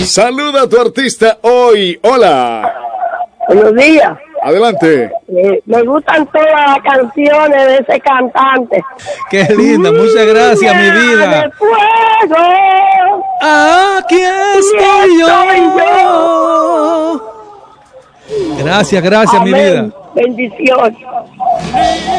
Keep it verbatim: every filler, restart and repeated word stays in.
Saluda a tu artista hoy. Hola. Buenos días. Adelante. Eh, me gustan todas las canciones de ese cantante. Qué linda, muchas gracias, mi vida. De fuego. Aquí estoy yo. Gracias, gracias, Amén. mi vida. Bendiciones.